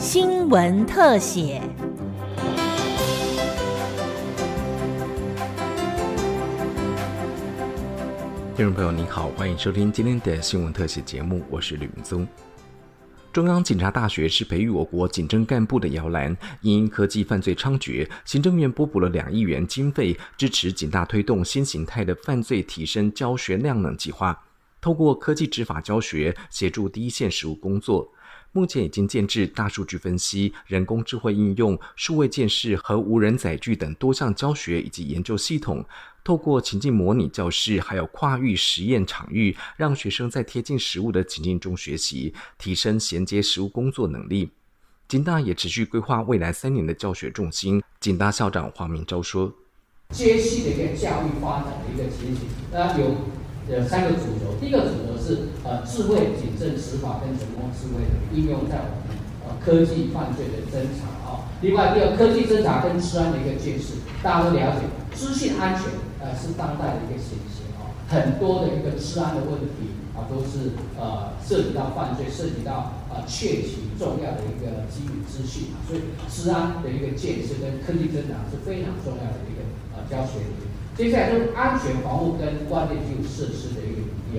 新闻特写。 听众朋友您好，欢迎收听今天的新闻特写节目，我是吕明宗。中央警察大学是培育我国警政干部的摇篮，因科技犯罪猖獗，行政院拨补了2亿元经费，支持警大推动新形态的犯罪提升教学量能计划，透过科技执法教学，协助第一线实务工作。目前已经建置大数据分析、人工智慧应用、数位鉴识和无人载具等多项教学以及研究系统，透过情境模拟教室还有跨域实验场域，让学生在贴近实务的情境中学习，提升衔接实务工作能力。警大也持续规划未来3年的教学重心。警大校长黄明昭说， 接续的一个教育发展的一个情形，有3个主轴。第一个主轴是智慧警政执法跟人工智慧的应用在我们科技犯罪的侦查啊。另外，第二科技侦查跟治安的一个建设，大家都了解，资讯安全是当代的一个显形啊，很多的一个治安的问题啊，都是涉及到犯罪，涉及到窃取重要的一个基础资讯啊，所以治安的一个建设跟科技侦查是非常重要的一个教学领域。接下来就是安全防护跟关键基础设施的一个理念